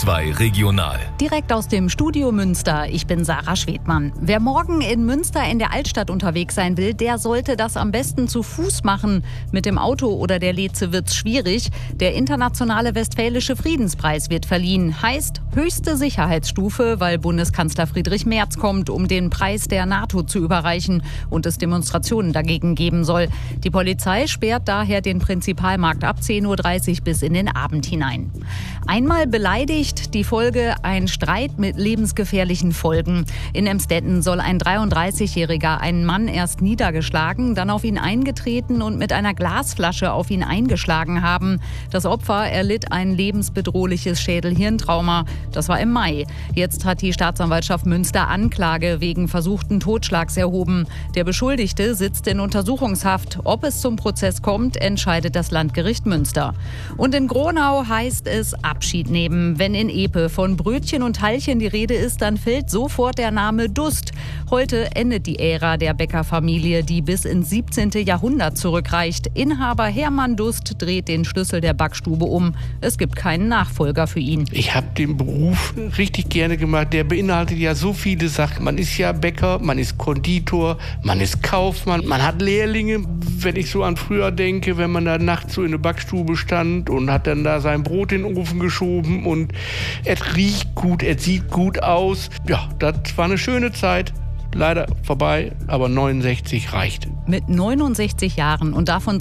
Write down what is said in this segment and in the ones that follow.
2 Regional. Direkt aus dem Studio Münster, ich bin Sarah Schwedmann. Wer morgen in Münster in der Altstadt unterwegs sein will, der sollte das am besten zu Fuß machen. Mit dem Auto oder der Leze wird's schwierig. Der internationale Westfälische Friedenspreis wird verliehen. Heißt höchste Sicherheitsstufe, weil Bundeskanzler Friedrich Merz kommt, um den Preis der NATO zu überreichen und es Demonstrationen dagegen geben soll. Die Polizei sperrt daher den Prinzipalmarkt ab 10:30 Uhr bis in den Abend hinein. Einmal beleidigt, die Folge ein Streit mit lebensgefährlichen Folgen. In Emstetten soll ein 33-Jähriger einen Mann erst niedergeschlagen, dann auf ihn eingetreten und mit einer Glasflasche auf ihn eingeschlagen haben. Das Opfer erlitt ein lebensbedrohliches Schädel-Hirntrauma. Das war im Mai. Jetzt hat die Staatsanwaltschaft Münster Anklage wegen versuchten Totschlags erhoben. Der Beschuldigte sitzt in Untersuchungshaft. Ob es zum Prozess kommt, entscheidet das Landgericht Münster. Und in Gronau heißt es Abschied nehmen. Wenn in Epe von Brötchen und Teilchen die Rede ist, dann fällt sofort der Name Dust. Heute endet die Ära der Bäckerfamilie, die bis ins 17. Jahrhundert zurückreicht. Inhaber Hermann Dust dreht den Schlüssel der Backstube um. Es gibt keinen Nachfolger für ihn. Ich habe den Beruf richtig gerne gemacht. Der beinhaltet ja so viele Sachen. Man ist ja Bäcker, man ist Konditor, man ist Kaufmann, man hat Lehrlinge. Wenn ich so an früher denke, wenn man da nachts so in der Backstube stand und hat dann da sein Brot in den Ofen geschoben und es riecht gut, es sieht gut aus. Ja, das war eine schöne Zeit. Leider vorbei, aber 69 reicht. Mit 69 Jahren und davon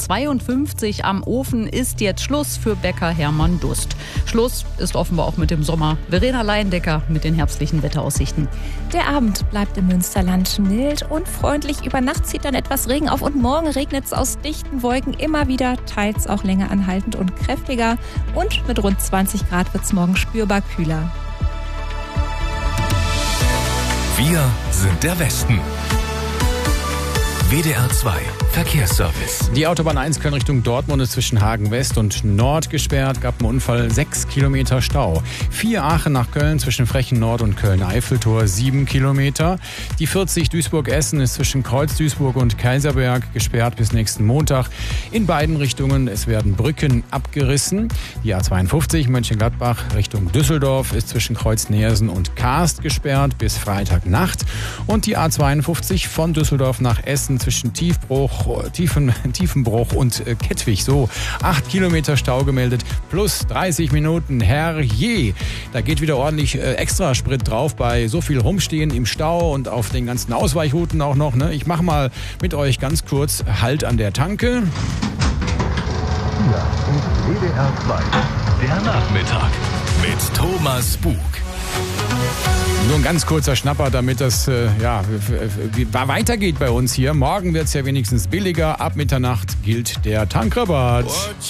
52 am Ofen ist jetzt Schluss für Bäcker Hermann Dust. Schluss ist offenbar auch mit dem Sommer. Verena Leindecker mit den herbstlichen Wetteraussichten. Der Abend bleibt im Münsterland mild und freundlich. Über Nacht zieht dann etwas Regen auf und morgen regnet es aus dichten Wolken immer wieder, teils auch länger anhaltend und kräftiger. Und mit rund 20 Grad wird es morgen spürbar kühler. Wir sind der Westen. WDR 2 Verkehrsservice. Die Autobahn 1 Köln Richtung Dortmund ist zwischen Hagen West und Nord gesperrt. Gab einen Unfall, 6 Kilometer Stau. 4 Aachen nach Köln zwischen Frechen Nord und Köln-Eiffeltor, 7 Kilometer. Die 40 Duisburg-Essen ist zwischen Kreuz-Duisburg und Kaiserberg gesperrt bis nächsten Montag. In beiden Richtungen, es werden Brücken abgerissen. Die A52 Mönchengladbach Richtung Düsseldorf ist zwischen Kreuz-Neersen und Kaast gesperrt bis Freitagnacht. Und die A52 von Düsseldorf nach Essen zwischen Tiefenbruch und Kettwig. So, 8 Kilometer Stau gemeldet, plus 30 Minuten. Herrje, da geht wieder ordentlich Extrasprit drauf bei so viel Rumstehen im Stau und auf den ganzen Ausweichrouten auch noch. Ne? Ich mache mal mit euch ganz kurz Halt an der Tanke. Hier ist WDR 2, der Nachmittag mit Thomas Bug. Nur ein ganz kurzer Schnapper, damit das weitergeht bei uns hier. Morgen wird es ja wenigstens billiger. Ab Mitternacht gilt der Tankrabatt.